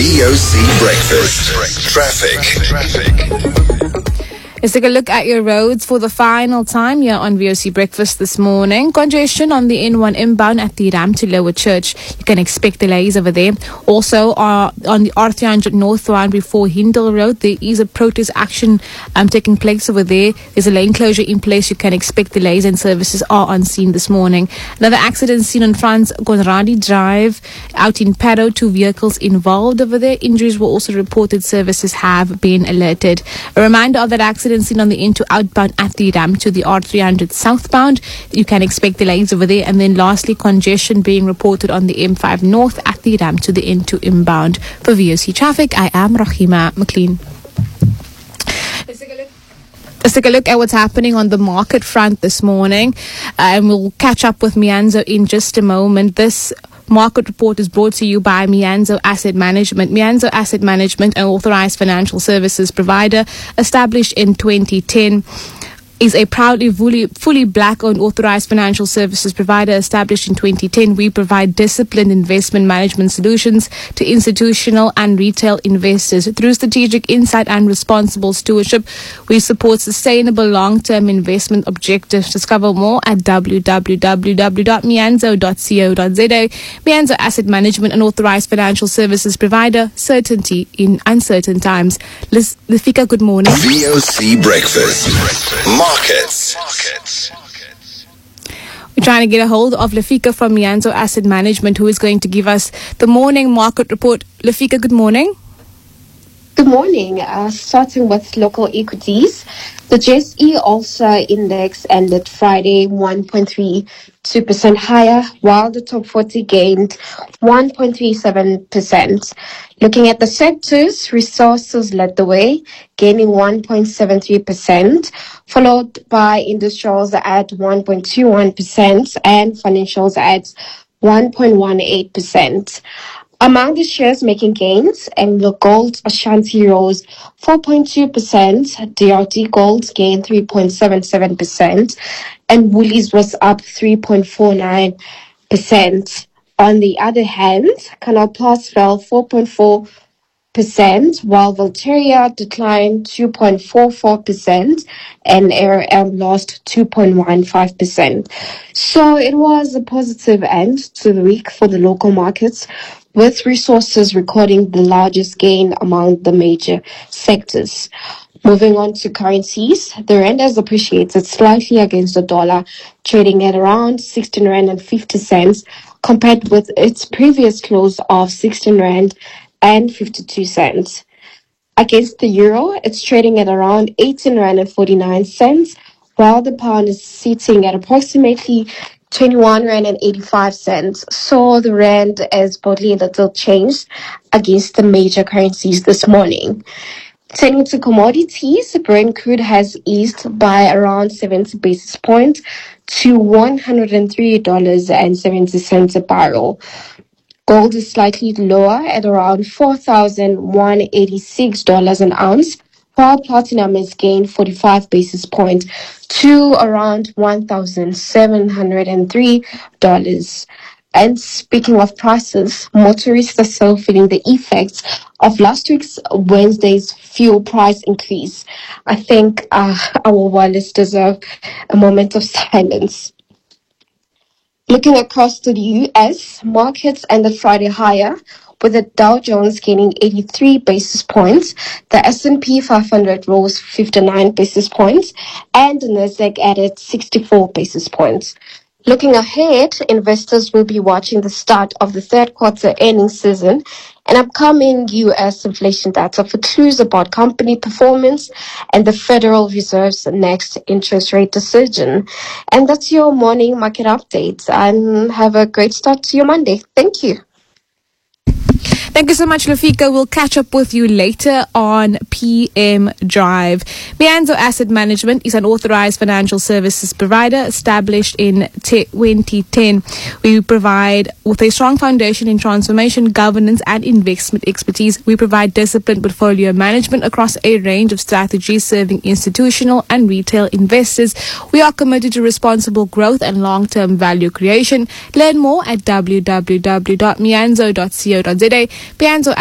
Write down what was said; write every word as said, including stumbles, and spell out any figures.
V O C Breakfast. Traffic. Let's take a look at your roads for the final time here on V O C Breakfast this morning. Congestion on the N one inbound at the Ram to Lower Church. You can expect delays over there. Also, uh, on the R three hundred northbound before Hindle Road, there is a protest action um, taking place over there. There's a lane closure in place. You can expect delays and services are on scene this morning. Another accident seen on Franz Conradi Drive out in Paddo. Two vehicles involved over there. Injuries were also reported. Services have been alerted. A reminder of that accident seen on the N two outbound at the Ram to the R three hundred southbound. You can expect delays over there. And then lastly, congestion being reported on the M five north at the Ram to the N two inbound. For V O C Traffic, I am Rahima McLean. Let's take a look. Let's take a look at what's happening on the market front this morning. Uh, and we'll catch up with Mianzo in just a moment. This market report is brought to you by Mianzo Asset Management. Mianzo Asset Management, an authorized financial services provider established in twenty ten, is a proudly fully, fully black-owned authorized financial services provider established in twenty ten. We provide disciplined investment management solutions to institutional and retail investors. Through strategic insight and responsible stewardship, we support sustainable long-term investment objectives. Discover more at w w w dot mianzo dot co dot z a. Mianzo Asset Management, an authorized financial services provider. Certainty in uncertain times. Liz, Lifika, good morning. V O C Breakfast. Markets. We're trying to get a hold of Lafika from Mianzo Asset Management, who is going to give us the morning market report. Lafika, good morning. Good morning. Uh, starting with local equities, the J S E also index ended Friday one point three two percent higher, while the top forty gained one point three seven percent. Looking at the sectors, resources led the way, gaining one point seven three percent, followed by industrials at one point two one percent and financials at one point one eight percent. Among the shares making gains, Anglo Gold Ashanti rose four point two percent, D R D Gold gained three point seven seven percent, and Woolies was up three point four nine percent. On the other hand, Canal Plus fell four point four percent, while Volteria declined two point four four percent and A R M lost two point one five percent. So it was a positive end to the week for the local markets, with resources recording the largest gain among the major sectors. Moving on to currencies, the rand has appreciated slightly against the dollar, trading at around sixteen rand and fifty cents, compared with its previous close of sixteen rand and fifty-two cents. Against the euro, it's trading at around eighteen rand and forty-nine cents, while the pound is sitting at approximately twenty-one rand and eighty-five cents. So the rand is broadly little changed against the major currencies this morning. Turning to commodities, Brent crude has eased by around seventy basis points to one hundred three dollars and seventy cents a barrel. Gold is slightly lower at around four thousand one hundred eighty-six dollars an ounce, while platinum has gained forty-five basis points to around one thousand seven hundred three dollars. And speaking of prices, motorists are still feeling the effects of last week's Wednesday's fuel price increase. I think uh, our wallets deserve a moment of silence. Looking across to the U S, markets ended Friday higher, with the Dow Jones gaining eighty-three basis points, the S and P five hundred rose fifty-nine basis points, and the Nasdaq added sixty-four basis points. Looking ahead, investors will be watching the start of the third quarter earnings season and upcoming U S inflation data for clues about company performance and the Federal Reserve's next interest rate decision. And that's your morning market update. And have a great start to your Monday. Thank you. Thank you so much, Lafika. We'll catch up with you later on P M Drive. Mianzo Asset Management is an authorized financial services provider established in twenty ten. We provide, with a strong foundation in transformation, governance, and investment expertise, we provide disciplined portfolio management across a range of strategies serving institutional and retail investors. We are committed to responsible growth and long-term value creation. Learn more at w w w dot mianzo dot co dot z a. Mianzo